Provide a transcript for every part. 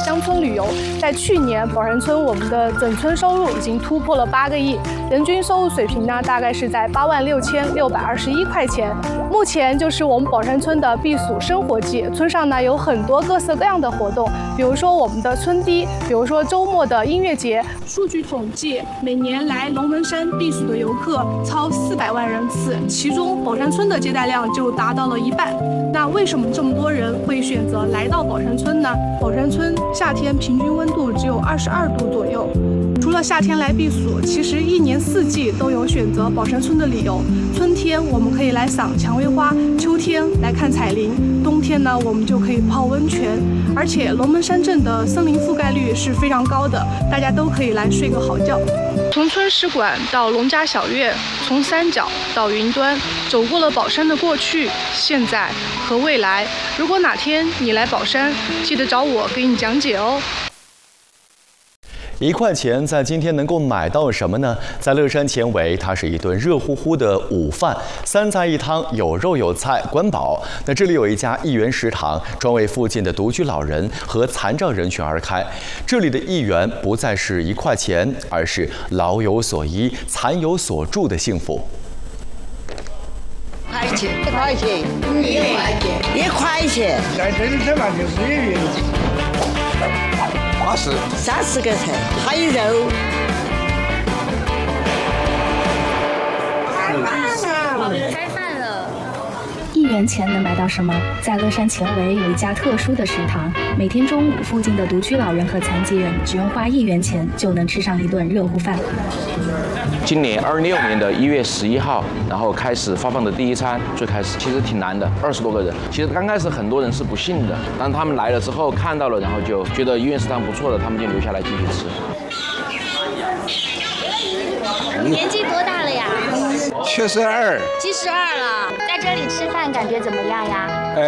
乡村旅游。在去年，宝山村我们的整村收入已经突破了8个亿，人均收入水平呢大概是在86621块钱。目前就是我们宝山村的避暑生活季，村上呢有很多各色各样的活动，比如说我们的村低，比如说周末的音乐节。数据统计，每年来龙门山避暑的游客超400万人次，其中宝山村的接待量就达到了1半。那为什么这么多人会选择来到宝山村呢？宝山村夏天平均温度只有22度左右。除了夏天来避暑，其实1年4季都有选择宝山村的理由。春天我们可以来赏蔷薇花，秋天来看彩铃，冬天呢我们就可以泡温泉。而且龙门山镇的森林覆盖率是非常高的，大家都可以来睡个好觉。从村史馆到农家小院，从三角到云端，走过了宝山的过去、现在和未来。如果哪天你来宝山，记得找我给你讲解哦。 1块钱在今天能够买到什么呢？在乐山前围，它是一顿热乎乎的午饭，3菜1汤，有肉有菜，管饱。那这里有一家1元食堂，专为附近的独居老人和残障人群而开。这里的1元不再是1块钱，而是老有所依、残有所住的幸福。 1块钱，1块钱，1块钱， 在这里吃饭就是1元。 30个菜，还有肉。 开饭了！1元钱能买到什么？在乐山前围有一家特殊的食堂，每天中午附近的独居老人和残疾人只用花1元钱就能吃上一顿热乎饭。 今年26年的1月11号，然后开始发放的第1餐，最开始其实挺难的，20多个人。其实刚开始很多人是不信的，但他们来了之后看到了，然后就觉得1元食堂不错的，他们就留下来继续吃。 年纪多大了呀 72 了，在这里吃饭感觉怎么样呀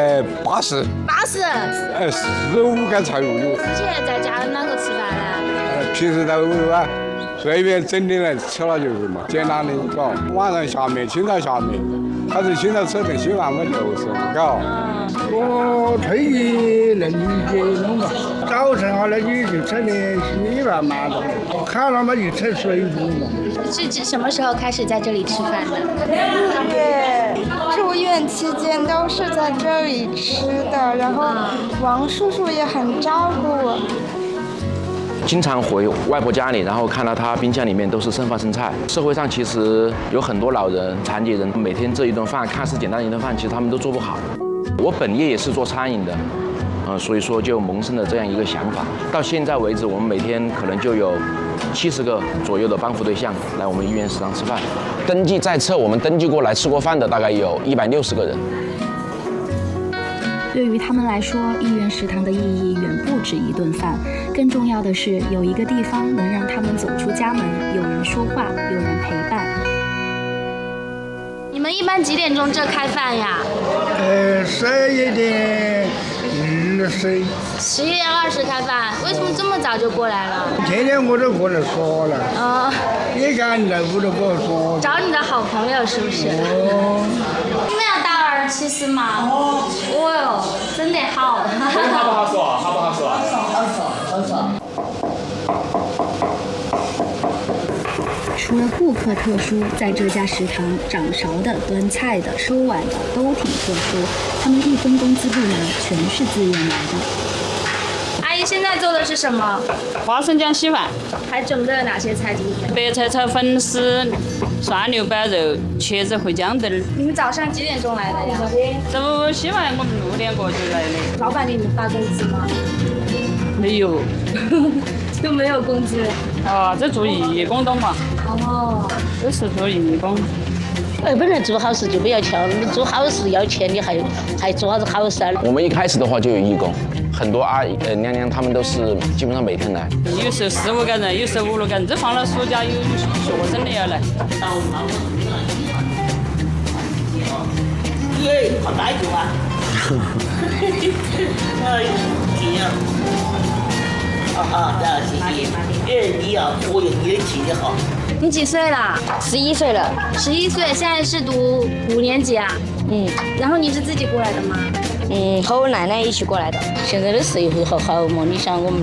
？80。15个菜入有。 之前在家哪个吃饭呢？ 平时在屋啊，随便整点来吃了就是嘛，简单的搞。晚上下面，清早下面，还是清早吃顿稀饭嘛就是搞。我推荐能理解弄嘛，早晨好了你就吃点稀饭嘛，看了嘛就吃水煮嘛。 是什么时候开始在这里吃饭的？ 对，住院期间都是在这里吃的，然后王叔叔也很照顾我。 经常回外婆家里，然后看到她冰箱里面都是剩饭剩菜。社会上其实有很多老人、残疾人，每天这一顿饭看似简单的一顿饭，其实他们都做不好。我本业也是做餐饮的，所以说就萌生了这样一个想法。到现在为止，我们每天可能就有70个左右的帮扶对象来我们1元食堂吃饭。登记在册，我们登记过来吃过饭的大概有160个人。 对于他们来说，1元食堂的意义远不止一顿饭，更重要的是有一个地方能让他们走出家门，有人说话，有人陪伴。你们一般几点钟这开饭呀 11点20。 11点20开饭，为什么这么早就过来了？ 天天我都过来说了。也赶紧在屋头跟我说。 找你的好朋友是不是？你们要打27吗？哦哟，真的好。好不好说？好不好说？好说。除了顾客特殊，在这家食堂，掌勺的、端菜的、收碗的都挺特殊。他们1分工资不拿，全是自愿来的。阿姨，现在做的是什么？ 花生酱稀饭。 还准备了哪些菜今天？ 白菜炒粉丝、酸牛板肉、茄子烩姜豆。 你们早上几点钟来的呀？ 这不稀饭我们6点过就来的。 老板给你们发工资吗？ 没有。 都没有工资。 这做义工的嘛。都是做义工。 本来做好事就不要钱，你做好事要钱，你还做啥子好事啊？ 我们一开始的话就有义工，很多阿姨、娘娘他们都是基本上每天来。 有时候4、5个人，有时候5、6个人，这放了暑假有学生的要来。 好大一个啊！这样。谢谢。你啊，我有你的气的好。 你几岁了 ？11岁了。 11岁，现在是读5年级啊？然后你是自己过来的吗？ 和我奶奶一起过来的。现在的社会好嘛，你想我们。